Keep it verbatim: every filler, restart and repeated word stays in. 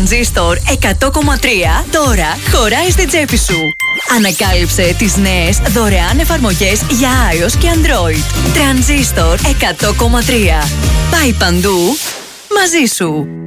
Τρανζίστορ εκατό κόμμα τρία τώρα χωράει στην τσέπη σου. Ανακάλυψε τις νέες δωρεάν εφαρμογές για iOS και Android. Τρανζίστορ εκατό κόμμα τρία. Πάει παντού μαζί σου.